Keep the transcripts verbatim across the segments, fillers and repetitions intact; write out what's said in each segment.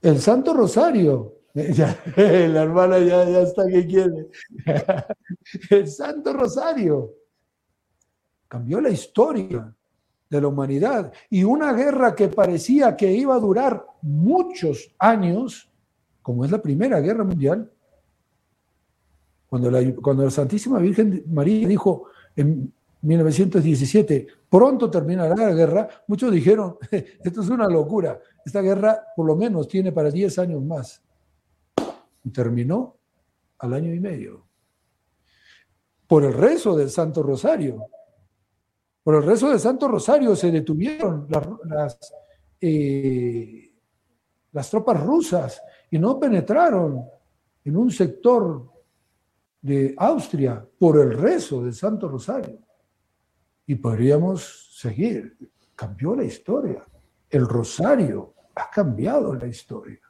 El Santo Rosario. Ya, la hermana ya, ya está que quiere. El Santo Rosario cambió la historia de la humanidad. Y una guerra que parecía que iba a durar muchos años, como es la Primera Guerra Mundial, cuando la, cuando la Santísima Virgen María dijo en mil novecientos diecisiete, pronto terminará la guerra, muchos dijeron, esto es una locura, esta guerra por lo menos tiene para diez años más. Y terminó al año y medio. Por el rezo del Santo Rosario. Por el rezo del Santo Rosario se detuvieron las, las, eh, las tropas rusas y no penetraron en un sector de Austria por el rezo del Santo Rosario. Y podríamos seguir. Cambió la historia. El rosario ha cambiado la historia.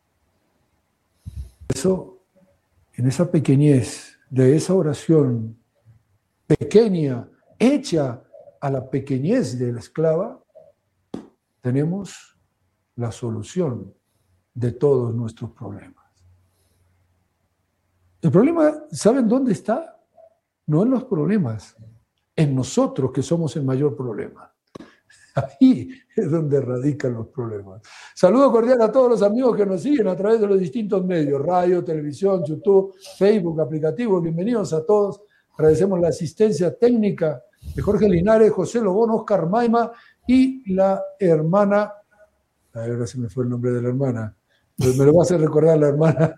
Eso, en esa pequeñez de esa oración pequeña, hecha a la pequeñez de la esclava, tenemos la solución de todos nuestros problemas. El problema, ¿saben dónde está? No en los problemas, en nosotros que somos el mayor problema. Ahí es donde radican los problemas. Saludo cordial a todos los amigos que nos siguen a través de los distintos medios, radio, televisión, YouTube, Facebook, aplicativo. Bienvenidos a todos. Agradecemos la asistencia técnica de Jorge Linares, José Lobón, Oscar Maima y la hermana, ahora se me fue el nombre de la hermana, pero me lo va a hacer recordar la hermana.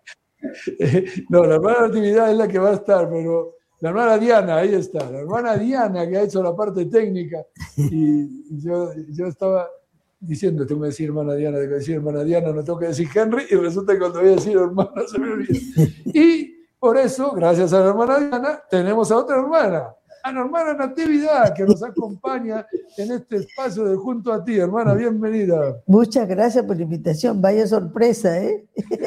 No, la hermana Natividad es la que va a estar, pero la hermana Diana, ahí está, la hermana Diana que ha hecho la parte técnica. Y yo, yo estaba diciendo, tengo que decir hermana Diana, tengo que decir hermana Diana, no tengo que decir Henry, y resulta que cuando voy a decir hermana se me olvida. Y por eso, gracias a la hermana Diana, tenemos a otra hermana, a la hermana Natividad, que nos acompaña en este espacio de Junto a Ti. Hermana, bienvenida. Muchas gracias por la invitación, vaya sorpresa, ¿eh?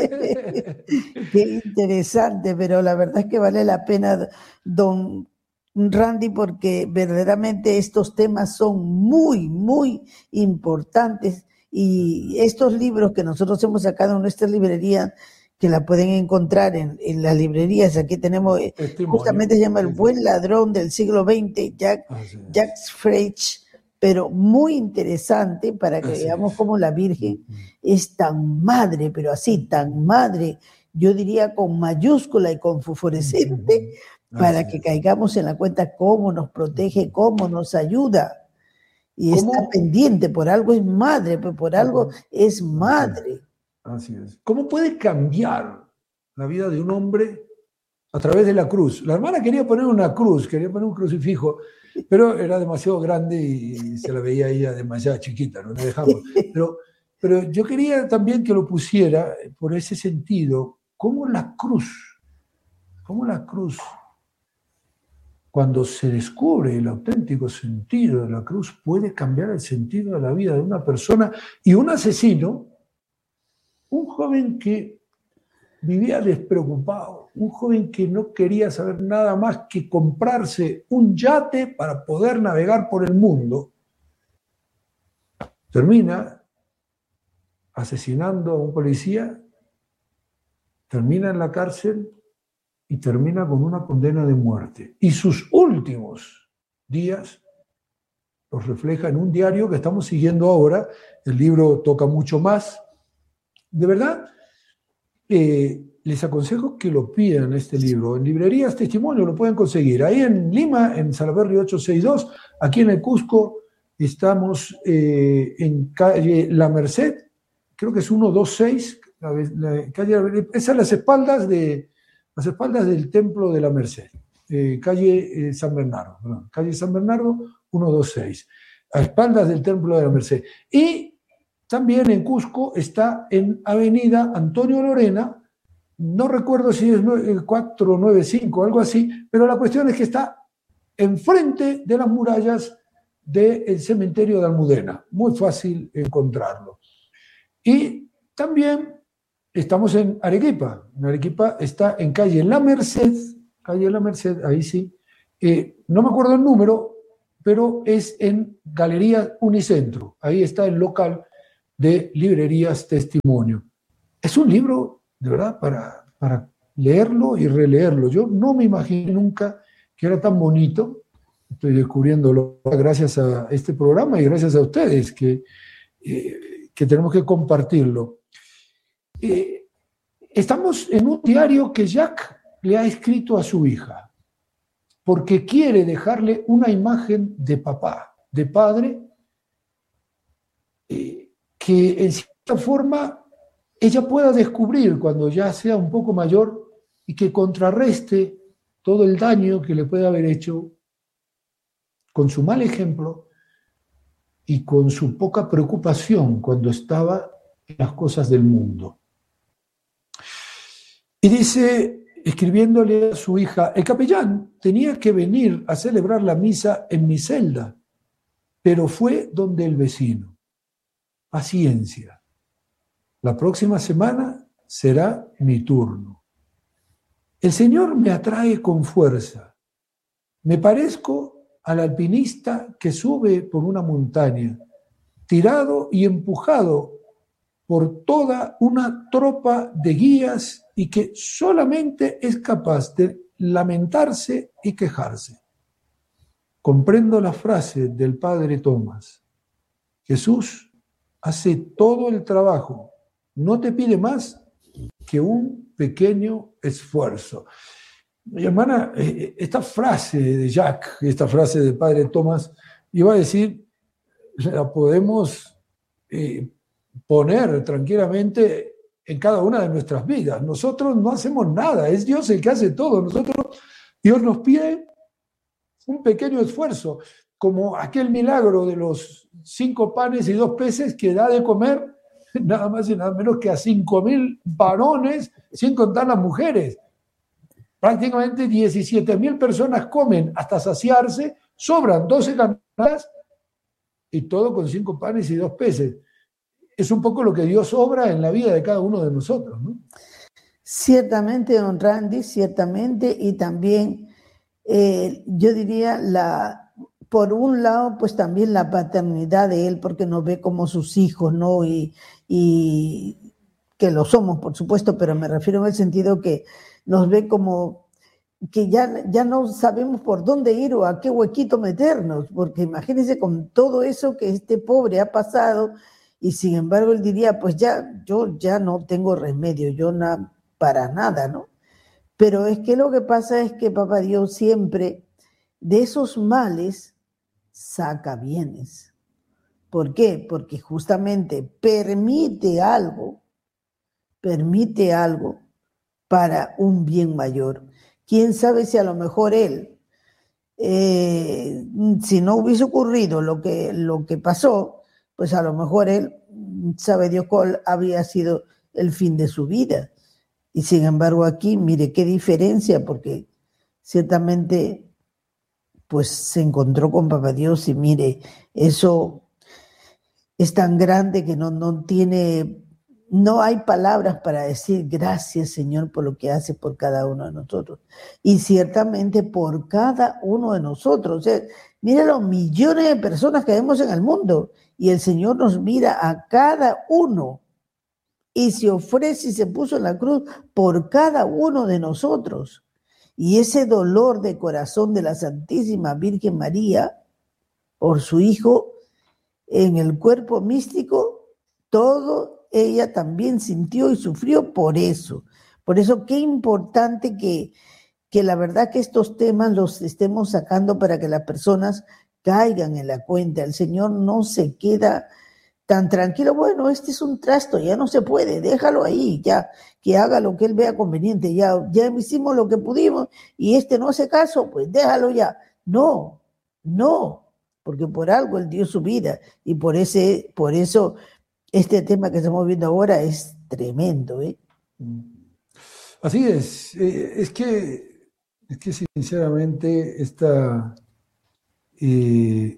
Qué interesante, pero la verdad es que vale la pena, don Randy, porque verdaderamente estos temas son muy, muy importantes, y estos libros que nosotros hemos sacado en nuestra librería, que la pueden encontrar en, en las librerías, aquí tenemos, Testimonio. Justamente se llama El Buen Ladrón del siglo veinte, Jack, Jacques Frege, pero muy interesante para que así veamos es. Cómo la Virgen es tan madre, pero así, tan madre, yo diría con mayúscula y con fosforescente, para así que es. Caigamos en la cuenta cómo nos protege, cómo nos ayuda. Y ¿cómo? Está pendiente, por algo es madre, pues por algo es madre. Así es. ¿Cómo puede cambiar la vida de un hombre a través de la cruz? La hermana quería poner una cruz, quería poner un crucifijo, pero era demasiado grande y se la veía ella demasiado chiquita, no le dejamos. Pero, pero yo quería también que lo pusiera por ese sentido, cómo la cruz, cómo la cruz, cuando se descubre el auténtico sentido de la cruz, puede cambiar el sentido de la vida de una persona. Y un asesino, un joven que vivía despreocupado, un joven que no quería saber nada más que comprarse un yate para poder navegar por el mundo, termina asesinando a un policía, termina en la cárcel y termina con una condena de muerte. Y sus últimos días los refleja en un diario que estamos siguiendo ahora. El libro toca mucho más. De verdad, eh, les aconsejo que lo pidan, este libro. En librerías Testimonio lo pueden conseguir. Ahí en Lima, en Salaberry ochocientos sesenta y dos. Aquí en el Cusco estamos eh, en calle La Merced, creo que es ciento veintiséis, la, la, calle, es a las espaldas, de, las espaldas del Templo de la Merced, eh, calle eh, San Bernardo, perdón, calle San Bernardo ciento veintiséis, a espaldas del Templo de la Merced. Y también en Cusco está en Avenida Antonio Lorena, no recuerdo si es cuatrocientos noventa y cinco, algo así, pero la cuestión es que está enfrente de las murallas del cementerio de Almudena. Muy fácil encontrarlo. Y también estamos en Arequipa. En Arequipa está en calle La Merced, calle La Merced, ahí sí. Eh, no me acuerdo el número, pero es en Galería Unicentro. Ahí está el local de Librerías Testimonio. Es un libro, de verdad, para, para leerlo y releerlo. Yo no me imaginé nunca que era tan bonito. Estoy descubriéndolo gracias a este programa y gracias a ustedes que, eh, que tenemos que compartirlo. Eh, estamos en un diario que Jack le ha escrito a su hija porque quiere dejarle una imagen de papá, de padre, eh, que en cierta forma ella pueda descubrir cuando ya sea un poco mayor y que contrarreste todo el daño que le puede haber hecho con su mal ejemplo y con su poca preocupación cuando estaba en las cosas del mundo. Y dice, escribiéndole a su hija, el capellán tenía que venir a celebrar la misa en mi celda, pero fue donde el vecino. Paciencia. La próxima semana será mi turno. El Señor me atrae con fuerza. Me parezco al alpinista que sube por una montaña, tirado y empujado por toda una tropa de guías y que solamente es capaz de lamentarse y quejarse. Comprendo la frase del padre Tomás. Jesús hace todo el trabajo, no te pide más que un pequeño esfuerzo. Mi hermana, esta frase de Jack, esta frase del padre Tomás, iba a decir, la podemos eh, poner tranquilamente en cada una de nuestras vidas. Nosotros no hacemos nada, es Dios el que hace todo. Nosotros, Dios nos pide un pequeño esfuerzo, como aquel milagro de los cinco panes y dos peces que da de comer nada más y nada menos que a cinco mil varones, sin contar las mujeres. Prácticamente diecisiete mil personas comen hasta saciarse, sobran doce canastas y todo con cinco panes y dos peces. Es un poco lo que Dios obra en la vida de cada uno de nosotros, ¿no? Ciertamente, don Randy, ciertamente, y también eh, yo diría, la, por un lado, pues también la paternidad de él, porque nos ve como sus hijos, ¿no? Y, y que lo somos, por supuesto, pero me refiero en el sentido que nos ve como que ya, ya no sabemos por dónde ir o a qué huequito meternos, porque imagínense con todo eso que este pobre ha pasado, y sin embargo él diría, pues ya, yo ya no tengo remedio, yo na, para nada, ¿no? Pero es que lo que pasa es que Papá Dios siempre de esos males saca bienes. ¿Por qué? Porque justamente permite algo, permite algo para un bien mayor. ¿Quién sabe si a lo mejor él, eh, si no hubiese ocurrido lo que, lo que pasó, pues a lo mejor él, sabe Dios cuál habría sido el fin de su vida. Y sin embargo aquí, mire qué diferencia, porque ciertamente pues se encontró con Papá Dios y mire, eso es tan grande que no, no tiene, no hay palabras para decir gracias Señor por lo que hace por cada uno de nosotros. Y ciertamente por cada uno de nosotros. O sea, mire los millones de personas que vemos en el mundo y el Señor nos mira a cada uno y se ofrece y se puso en la cruz por cada uno de nosotros. Y ese dolor de corazón de la Santísima Virgen María por su Hijo en el cuerpo místico, todo ella también sintió y sufrió por eso. Por eso qué importante que, que la verdad que estos temas los estemos sacando para que las personas caigan en la cuenta. El Señor no se queda tan tranquilo, bueno, este es un trasto, ya no se puede, déjalo ahí, ya, que haga lo que él vea conveniente, ya, ya hicimos lo que pudimos y este no hace caso, pues déjalo ya. No, no, porque por algo él dio su vida y por ese, por eso este tema que estamos viendo ahora es tremendo, ¿eh? Así es, es que, es que sinceramente esta... Eh,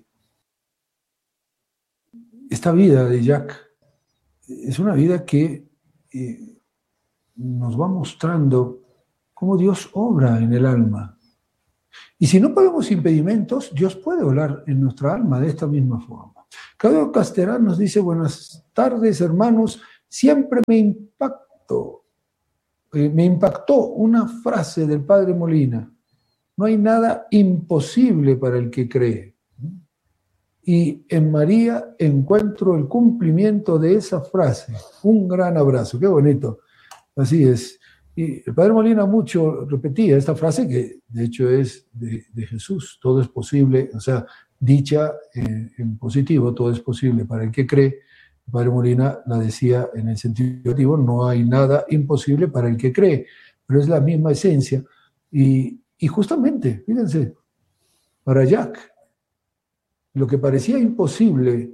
Esta vida de Jack es una vida que eh, nos va mostrando cómo Dios obra en el alma. Y si no ponemos impedimentos, Dios puede obrar en nuestra alma de esta misma forma. Claudio Casterán nos dice, buenas tardes, hermanos. Siempre me impactó, eh, me impactó una frase del padre Molina. No hay nada imposible para el que cree. Y en María encuentro el cumplimiento de esa frase. Un gran abrazo. Qué bonito. Así es. Y el padre Molina mucho repetía esta frase que de hecho es de, de Jesús. Todo es posible, o sea, dicha eh, en positivo, todo es posible para el que cree. El padre Molina la decía en el sentido negativo, no hay nada imposible para el que cree, pero es la misma esencia. Y, y justamente, fíjense, para Jack, lo que parecía imposible,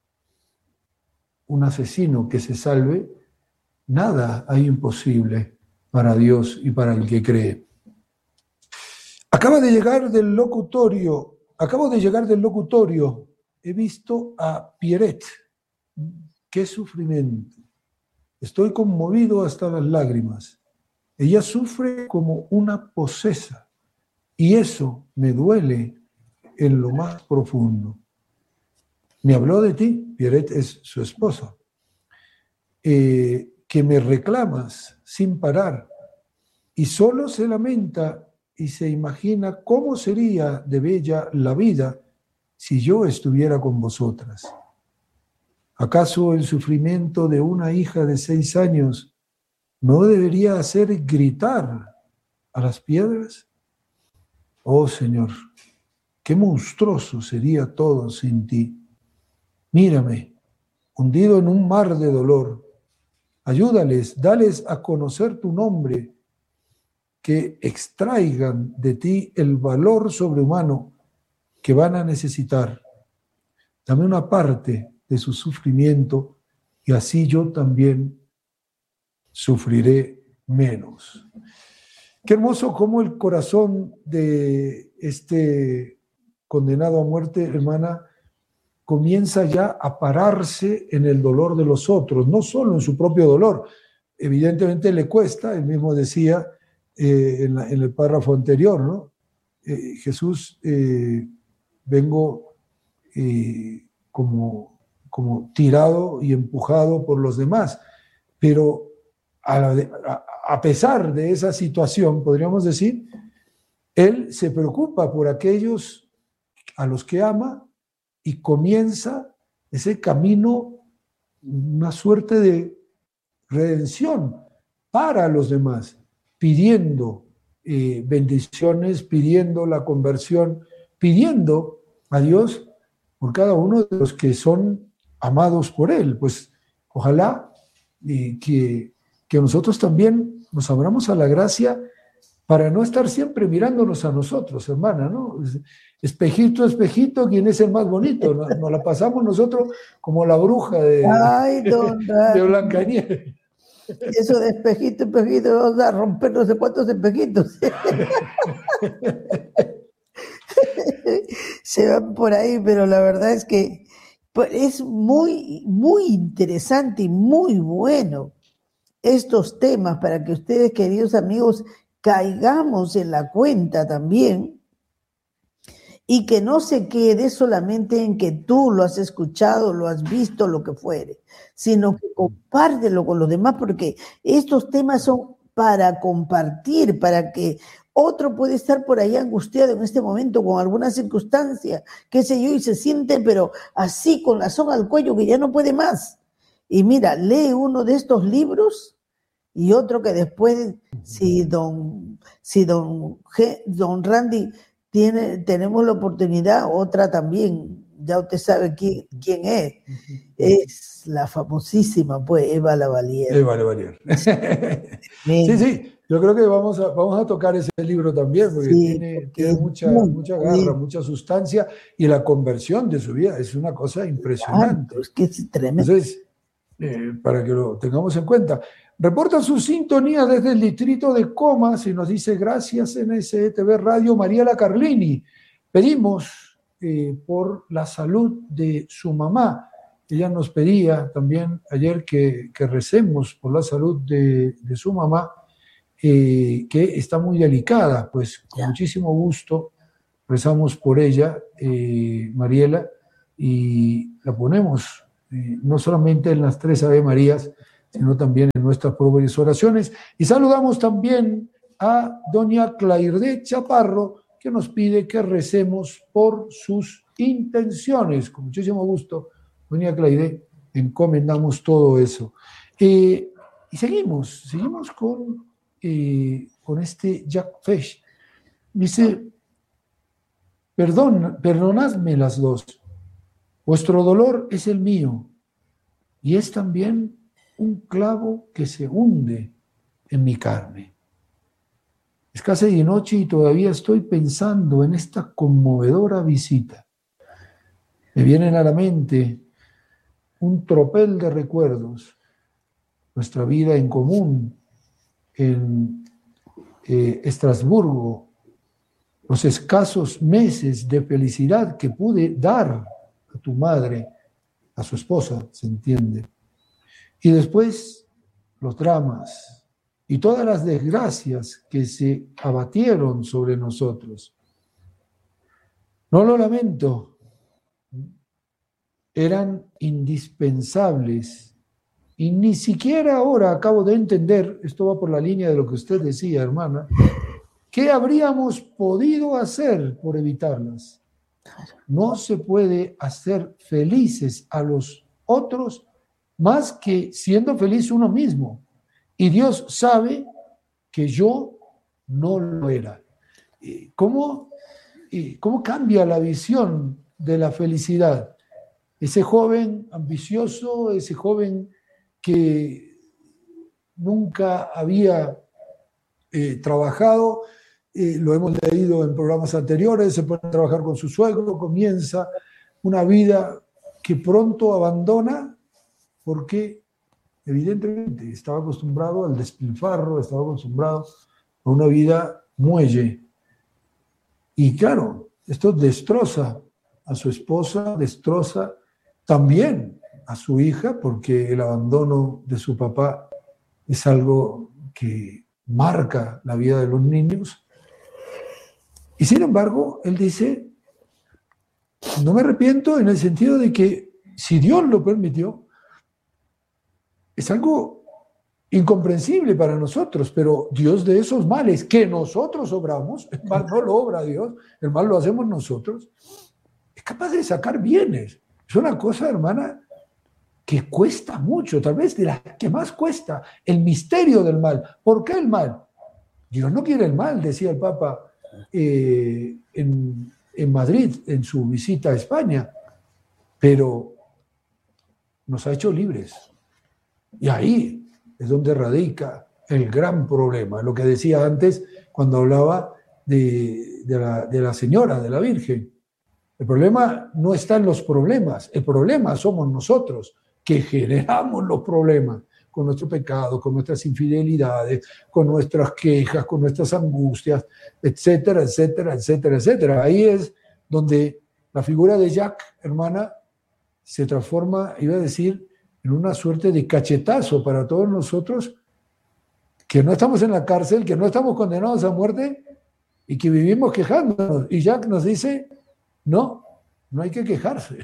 un asesino que se salve, nada hay imposible para Dios y para el que cree. Acaba de llegar del locutorio, acabo de llegar del locutorio, he visto a Pierrette. Qué sufrimiento. Estoy conmovido hasta las lágrimas. Ella sufre como una posesa y eso me duele en lo más profundo. Me habló de ti, Pierrette es su esposa, eh, que me reclamas sin parar y solo se lamenta y se imagina cómo sería de bella la vida si yo estuviera con vosotras. ¿Acaso el sufrimiento de una hija de seis años no debería hacer gritar a las piedras? Oh Señor, qué monstruoso sería todo sin ti. Mírame, hundido en un mar de dolor. Ayúdales, dales a conocer tu nombre, que extraigan de ti el valor sobrehumano que van a necesitar. Dame una parte de su sufrimiento y así yo también sufriré menos. Qué hermoso cómo el corazón de este condenado a muerte, hermana, comienza ya a pararse en el dolor de los otros, no solo en su propio dolor. Evidentemente le cuesta, él mismo decía eh, en, la, en el párrafo anterior, ¿no? Eh, Jesús, eh, vengo eh, como, como tirado y empujado por los demás, pero a, la, a, a pesar de esa situación, podríamos decir, él se preocupa por aquellos a los que ama y comienza ese camino, una suerte de redención para los demás, pidiendo eh, bendiciones, pidiendo la conversión, pidiendo a Dios por cada uno de los que son amados por Él. Pues ojalá eh, que, que nosotros también nos abramos a la gracia para no estar siempre mirándonos a nosotros, hermana, ¿no? Espejito, espejito, ¿quién es el más bonito? Nos, nos la pasamos nosotros como la bruja de, Ay, don de Blancanieves. Eso de espejito, espejito, vamos a romper no sé cuántos espejitos. Se van por ahí, pero la verdad es que es muy, muy interesante y muy bueno estos temas para que ustedes, queridos amigos, caigamos en la cuenta también y que no se quede solamente en que tú lo has escuchado, lo has visto, lo que fuere, sino que compártelo con los demás, porque estos temas son para compartir, para que otro puede estar por ahí angustiado en este momento con alguna circunstancia, qué sé yo, y se siente pero así con la soga al cuello que ya no puede más. Y mira, lee uno de estos libros y otro que después, si don, si don, G, don Randy tiene, tenemos la oportunidad, otra también, ya usted sabe quién, quién es, es la famosísima, pues, Eva Lavalier. Eva Lavalier. Sí, sí, yo creo que vamos a, vamos a tocar ese libro también, porque sí, tiene, porque tiene mucha, mucha garra, bien. mucha sustancia, y la conversión de su vida es una cosa impresionante. Claro, es que es tremendo. Entonces, eh, para que lo tengamos en cuenta. Reporta su sintonía desde el distrito de Comas y nos dice gracias N S E T V Radio Mariela Carlini. Pedimos eh, por la salud de su mamá. Ella nos pedía también ayer que, que recemos por la salud de, de su mamá, eh, que está muy delicada. Pues con ya. muchísimo gusto rezamos por ella, eh, Mariela, y la ponemos eh, no solamente en las tres Ave Marías, sino también en nuestras propias oraciones. Y saludamos también a doña Clairde Chaparro, que nos pide que recemos por sus intenciones. Con muchísimo gusto, doña Clairde, encomendamos todo eso. Eh, y seguimos, seguimos con, eh, con este Jack Fesh. Dice, Perdón, perdonadme las dos. Vuestro dolor es el mío y es también un clavo que se hunde en mi carne. Es casi de noche y todavía estoy pensando en esta conmovedora visita. Me vienen a la mente un tropel de recuerdos, nuestra vida en común en eh, Estrasburgo, los escasos meses de felicidad que pude dar a tu madre, a su esposa, se entiende. Y después los dramas y todas las desgracias que se abatieron sobre nosotros. No lo lamento, eran indispensables y ni siquiera ahora acabo de entender, esto va por la línea de lo que usted decía, hermana, ¿qué habríamos podido hacer por evitarlas? No se puede hacer felices a los otros más que siendo feliz uno mismo. Y Dios sabe que yo no lo era. ¿Cómo, cómo cambia la visión de la felicidad? Ese joven ambicioso, ese joven que nunca había eh, trabajado, Eh, lo hemos leído en programas anteriores, se pone a trabajar con su suegro, comienza una vida que pronto abandona porque evidentemente estaba acostumbrado al despilfarro, estaba acostumbrado a una vida muelle. Y claro, esto destroza a su esposa, destroza también a su hija, porque el abandono de su papá es algo que marca la vida de los niños. Y sin embargo, él dice, no me arrepiento en el sentido de que si Dios lo permitió, es algo incomprensible para nosotros, pero Dios de esos males que nosotros obramos, el mal no lo obra Dios, el mal lo hacemos nosotros, es capaz de sacar bienes. Es una cosa, hermana, que cuesta mucho, tal vez de las que más cuesta, el misterio del mal. ¿Por qué el mal? Dios no quiere el mal, decía el Papa Eh, en, en Madrid, en su visita a España, pero nos ha hecho libres. Y ahí es donde radica el gran problema, lo que decía antes cuando hablaba de, de, la, de la señora, de la Virgen. El problema no está en los problemas, el problema somos nosotros, que generamos los problemas con nuestro pecado, con nuestras infidelidades, con nuestras quejas, con nuestras angustias, etcétera, etcétera, etcétera, etcétera. Ahí es donde la figura de Jack, hermana, se transforma, iba a decir, en una suerte de cachetazo para todos nosotros que no estamos en la cárcel, que no estamos condenados a muerte y que vivimos quejándonos. Y Jack nos dice, no, no hay que quejarse.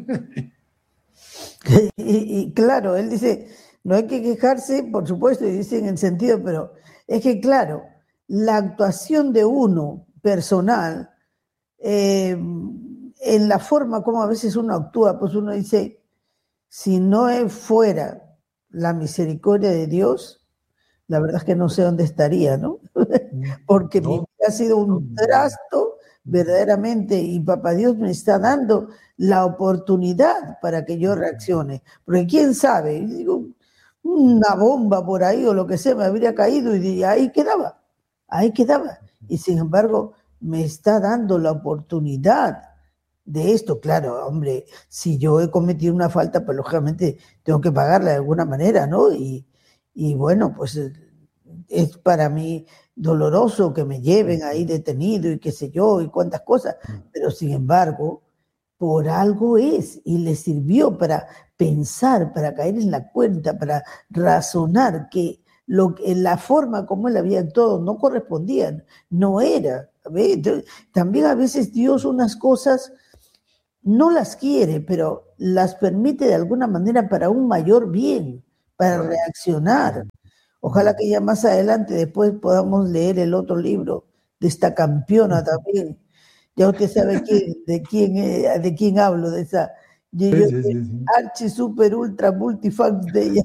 y, y claro, él dice, no hay que quejarse, por supuesto, y dice en el sentido, pero es que claro, la actuación de uno personal, eh, en la forma como a veces uno actúa, pues uno dice, si no fuera la misericordia de Dios, la verdad es que no sé dónde estaría, ¿no? Porque no, mi vida ha sido un trasto verdaderamente, y papá Dios me está dando la oportunidad para que yo reaccione, porque quién sabe, digo, una bomba por ahí o lo que sea me habría caído y ahí quedaba, ahí quedaba, y sin embargo me está dando la oportunidad de esto. Claro, hombre, si yo he cometido una falta, pues lógicamente tengo que pagarla de alguna manera, ¿no? Y, y bueno, pues es para mí doloroso que me lleven ahí detenido y qué sé yo y cuántas cosas, pero sin embargo, por algo es, y le sirvió para pensar, para caer en la cuenta, para razonar que lo, la forma como él había actuado no correspondía, no era. También a veces Dios unas cosas no las quiere, pero las permite de alguna manera para un mayor bien, para reaccionar. Ojalá que ya más adelante después podamos leer el otro libro de esta campeona también. Ya usted sabe quién, de quién eh, de quién hablo, de esa yo, yo, Sí, sí, sí. archi super ultra multifans de ella.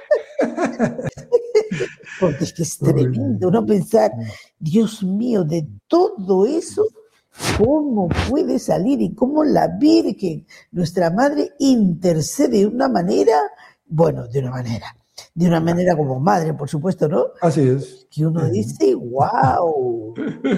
Porque es que es tremendo, uno pensar, Dios mío, de todo eso, ¿cómo puede salir y cómo la Virgen, nuestra Madre, intercede de una manera, bueno, de una manera, de una manera como madre, por supuesto, ¿no? Así es. Que uno dice, wow.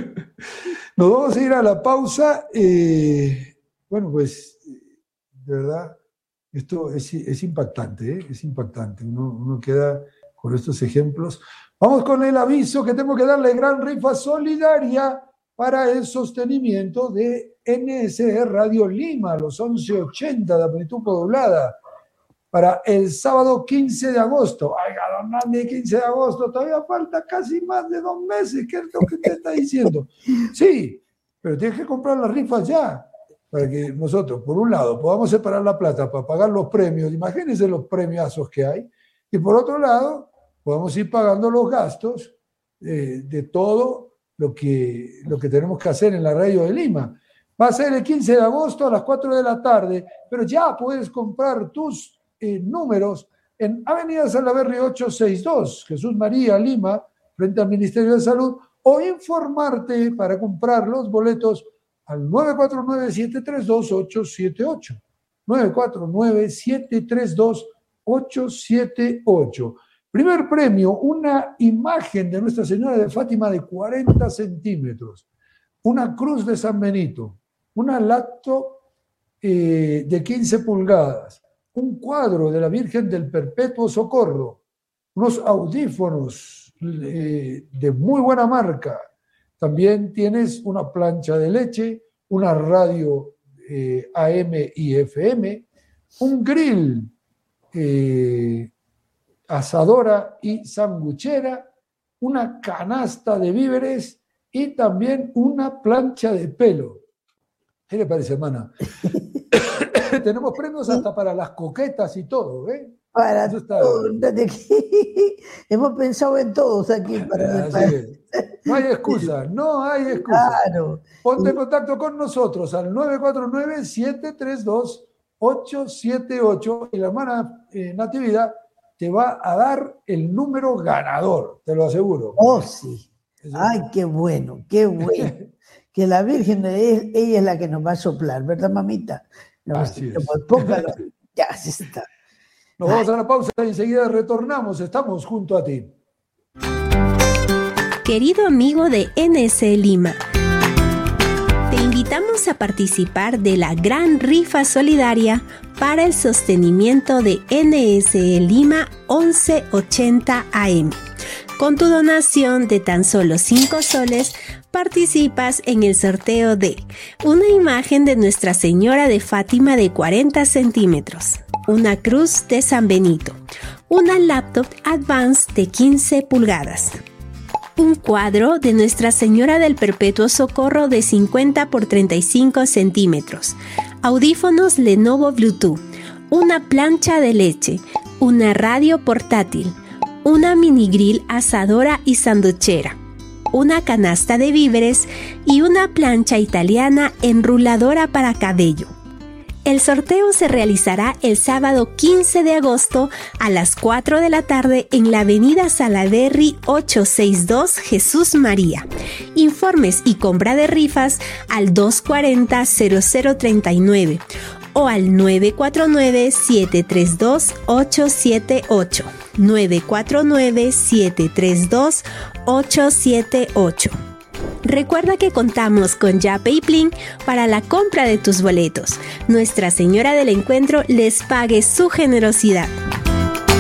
Nos vamos a ir a la pausa. Eh, bueno, pues, de verdad, esto es, es impactante, ¿eh? Es impactante. Uno, uno queda con estos ejemplos. Vamos con el aviso que tengo que darle: gran rifa solidaria para el sostenimiento de N S E Radio Lima, los once ochenta de amplitud modulada, para el sábado quince de agosto. Ay, don Andy, quince de agosto, todavía falta casi más de dos meses. ¿Qué es lo que usted está diciendo? Sí, pero tienes que comprar las rifas ya, para que nosotros, por un lado, podamos separar la plata para pagar los premios. Imagínense los premiazos que hay. Y por otro lado, podamos ir pagando los gastos eh, de todo lo que, lo que tenemos que hacer en la radio de Lima. Va a ser el quince de agosto a las cuatro de la tarde, pero ya puedes comprar tus eh, números en Avenida Salaverry ochocientos sesenta y dos, Jesús María, Lima, frente al Ministerio de Salud, o informarte para comprar los boletos al nueve cuatro nueve, siete tres dos, ocho siete ocho. nueve cuatro nueve, siete tres dos, ocho siete ocho. Primer premio, una imagen de Nuestra Señora de Fátima de cuarenta centímetros, una cruz de San Benito, una laptop eh, de quince pulgadas, un cuadro de la Virgen del Perpetuo Socorro, unos audífonos eh, de muy buena marca. También tienes una plancha de leche, una radio eh, A M y F M, un grill, eh, asadora y sanguchera, una canasta de víveres y también una plancha de pelo. ¿Qué le parece, hermana? Tenemos premios hasta para las coquetas y todo, ¿eh? Para está... todo. Hemos pensado en todos aquí. Para Así es. No hay excusa, no hay excusa. Claro. Ponte en contacto con nosotros al nueve cuatro nueve, siete tres dos, ocho siete ocho y la hermana eh, Natividad te va a dar el número ganador, te lo aseguro. Oh, sí. Eso. Ay, qué bueno, qué bueno. Que la Virgen, ella es la que nos va a soplar, ¿verdad, mamita? No, Así es. Pues póngalo, ya se está. Nos vamos a la pausa y enseguida retornamos. Estamos junto a ti. Querido amigo de N S E Lima, te invitamos a participar de la gran rifa solidaria para el sostenimiento de N S E Lima once ochenta A M. Con tu donación de tan solo cinco soles, participas en el sorteo de una imagen de Nuestra Señora de Fátima de cuarenta centímetros, una cruz de San Benito, una laptop Advance de quince pulgadas, un cuadro de Nuestra Señora del Perpetuo Socorro de cincuenta por treinta y cinco centímetros, audífonos Lenovo Bluetooth, una plancha de leche, una radio portátil, una mini grill asadora y sanduchera, una canasta de víveres y una plancha italiana enruladora para cabello. El sorteo se realizará el sábado quince de agosto a las cuatro de la tarde en la avenida Salaverry ochocientos sesenta y dos Jesús María. Informes y compra de rifas al dos cuarenta, cero cero treinta y nueve o al nueve cuatro nueve, siete tres dos, ocho siete ocho. nueve cuatro nueve, siete tres dos, ocho siete ocho. Recuerda que contamos con Yape y Plin para la compra de tus boletos. Nuestra Señora del Encuentro les pague su generosidad.